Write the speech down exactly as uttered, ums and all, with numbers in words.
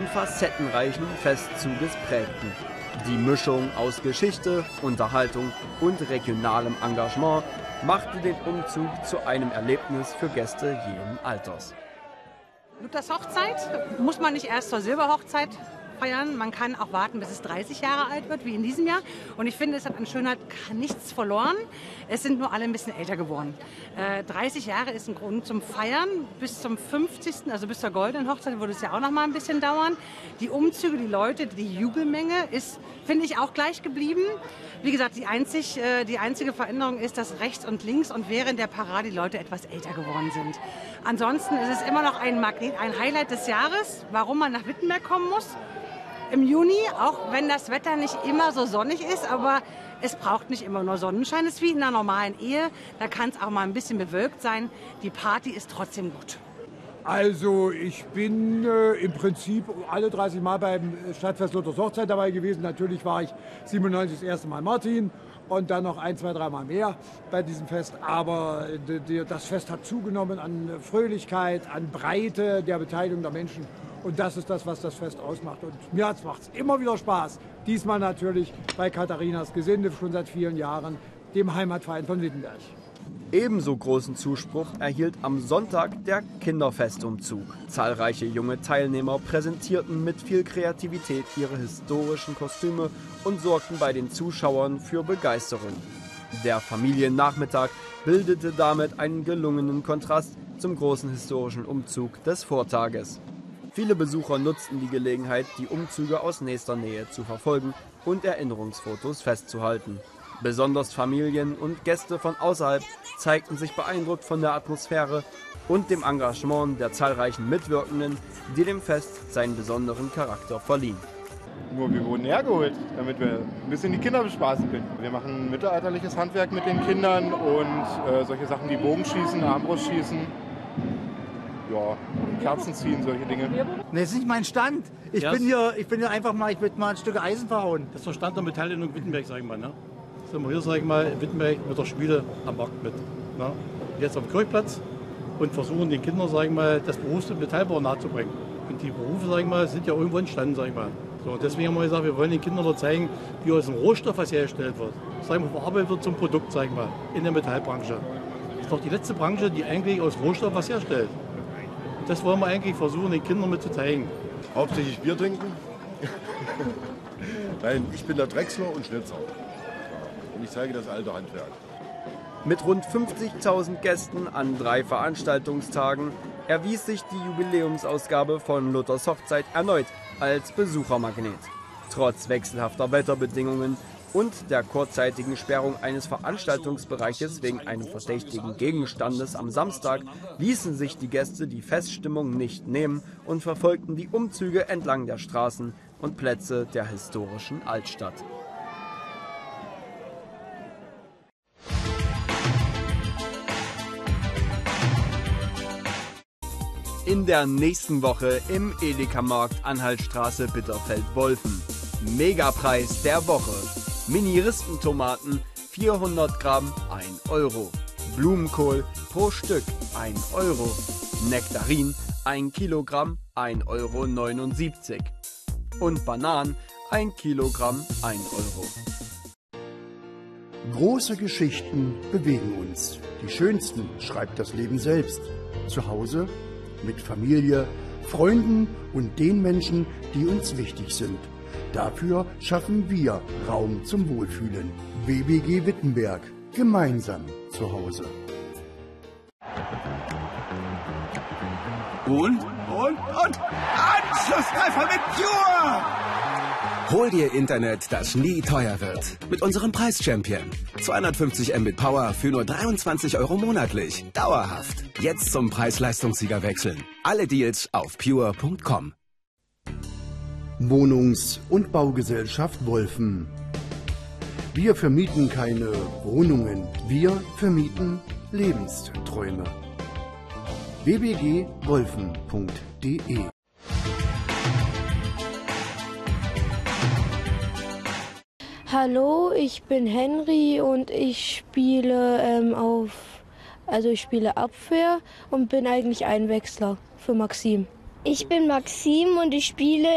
facettenreichen Festzuges prägten. Die Mischung aus Geschichte, Unterhaltung und regionalem Engagement machte den Umzug zu einem Erlebnis für Gäste jeden Alters. Luthers Hochzeit muss man nicht erst zur Silberhochzeit feiern, man kann auch warten, bis es dreißig Jahre alt wird, wie in diesem Jahr. Und ich finde, es hat an Schönheit nichts verloren. Es sind nur alle ein bisschen älter geworden. Äh, dreißig Jahre ist ein Grund zum Feiern. Bis zum fünfzigsten, also bis zur goldenen Hochzeit, würde es ja auch noch mal ein bisschen dauern. Die Umzüge, die Leute, die Jubelmenge ist, finde ich, auch gleich geblieben. Wie gesagt, die, einzig, äh, die einzige Veränderung ist, dass rechts und links und während der Parade die Leute etwas älter geworden sind. Ansonsten ist es immer noch ein Magnet, ein Highlight des Jahres, warum man nach Wittenberg kommen muss. Im Juni, auch wenn das Wetter nicht immer so sonnig ist, aber es braucht nicht immer nur Sonnenschein. Es ist wie in einer normalen Ehe, da kann es auch mal ein bisschen bewölkt sein. Die Party ist trotzdem gut. Also ich bin äh, im Prinzip alle dreißig Mal beim Stadtfest Luthers Hochzeit dabei gewesen. Natürlich war ich siebenundneunzig das erste Mal Martin und dann noch ein, zwei, dreimal mehr bei diesem Fest. Aber die, die, das Fest hat zugenommen an Fröhlichkeit, an Breite der Beteiligung der Menschen. Und das ist das, was das Fest ausmacht. Und mir macht es immer wieder Spaß. Diesmal natürlich bei Katharinas Gesinde, schon seit vielen Jahren, dem Heimatverein von Wittenberg. Ebenso großen Zuspruch erhielt am Sonntag der Kinderfestumzug. Zahlreiche junge Teilnehmer präsentierten mit viel Kreativität ihre historischen Kostüme und sorgten bei den Zuschauern für Begeisterung. Der Familiennachmittag bildete damit einen gelungenen Kontrast zum großen historischen Umzug des Vortages. Viele Besucher nutzten die Gelegenheit, die Umzüge aus nächster Nähe zu verfolgen und Erinnerungsfotos festzuhalten. Besonders Familien und Gäste von außerhalb zeigten sich beeindruckt von der Atmosphäre und dem Engagement der zahlreichen Mitwirkenden, die dem Fest seinen besonderen Charakter verliehen. Nur wir wurden hergeholt, damit wir ein bisschen die Kinder bespaßen können. Wir machen mittelalterliches Handwerk mit den Kindern und äh, solche Sachen wie Bogenschießen, Armbrustschießen. Ja, Kerzen ziehen, solche Dinge. Nee, das ist nicht mein Stand. Ich, yes. bin hier, ich bin hier einfach mal, ich will mal ein Stück Eisen verhauen. Das ist der Stand der Metallinnung Wittenberg, sag ich mal. Ne? Sind wir hier, sag ich mal, in Wittenberg mit der Schmiede am Markt mit. Ne? Jetzt am Kirchplatz und versuchen den Kindern, sag ich mal, das Berufs- und Metallbau nahezubringen. Und die Berufe, sag ich mal, sind ja irgendwo entstanden, sag ich mal. So, deswegen haben wir gesagt, wir wollen den Kindern noch zeigen, wie aus dem Rohstoff was hergestellt wird. Sag ich mal, verarbeitet wird zum Produkt, sag ich mal, in der Metallbranche. Das ist doch die letzte Branche, die eigentlich aus Rohstoff was herstellt. Das wollen wir eigentlich versuchen, den Kindern mit zu zeigen. Hauptsächlich Bier trinken. Nein, ich bin der Drechsler und Schnitzer. Und ich zeige das alte Handwerk. Mit rund fünfzigtausend Gästen an drei Veranstaltungstagen erwies sich die Jubiläumsausgabe von Luthers Hochzeit erneut als Besuchermagnet. Trotz wechselhafter Wetterbedingungen und der kurzzeitigen Sperrung eines Veranstaltungsbereiches wegen einem verdächtigen Gegenstandes am Samstag ließen sich die Gäste die Feststimmung nicht nehmen und verfolgten die Umzüge entlang der Straßen und Plätze der historischen Altstadt. In der nächsten Woche im Edeka-Markt Anhaltstraße Bitterfeld-Wolfen. Megapreis der Woche. Mini-Rispentomaten vierhundert Gramm ein Euro. Blumenkohl pro Stück ein Euro. Nektarin ein Kilogramm ein Euro neunundsiebzig. Und Bananen ein Kilogramm ein Euro. Große Geschichten bewegen uns. Die schönsten schreibt das Leben selbst. Zu Hause, mit Familie, Freunden und den Menschen, die uns wichtig sind. Dafür schaffen wir Raum zum Wohlfühlen. W B G Wittenberg. Gemeinsam zu Hause. Und, und, und Anschlusstreffer mit Pure! Hol dir Internet, das nie teuer wird. Mit unserem Preis-Champion. zweihundertfünfzig Mbit Power für nur dreiundzwanzig Euro monatlich. Dauerhaft. Jetzt zum Preis-Leistungssieger wechseln. Alle Deals auf pure punkt com. Wohnungs- und Baugesellschaft Wolfen. Wir vermieten keine Wohnungen, wir vermieten Lebensträume. w b g wolfen punkt de Hallo, ich bin Henry und ich spiele ähm, auf, also ich spiele Abwehr und bin eigentlich Einwechsler für Maxim. Ich bin Maxim und ich spiele